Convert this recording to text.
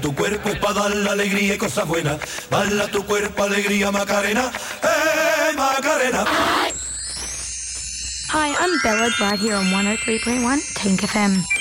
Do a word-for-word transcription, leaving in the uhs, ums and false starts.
Tu cuerpo es para dar la alegría y cosas buenas. Baila tu cuerpo, alegría, Macarena. ¡Eh, Macarena! Hi, I'm Bella, right here on one oh three point one Tink F M.